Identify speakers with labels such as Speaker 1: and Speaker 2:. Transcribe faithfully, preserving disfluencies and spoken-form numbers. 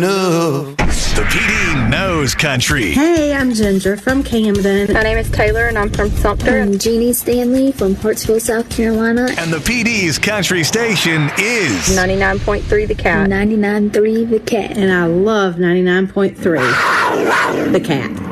Speaker 1: No. The P D knows country.
Speaker 2: Hey, I'm Ginger from Camden.
Speaker 3: My name is Taylor, and I'm from Sumter.
Speaker 4: I'm Jeannie Stanley from Hartsville, South Carolina.
Speaker 1: And the P D's country station is
Speaker 3: ninety-nine point three The Cat.
Speaker 4: ninety-nine point three The Cat.
Speaker 2: And I love ninety-nine point three The Cat.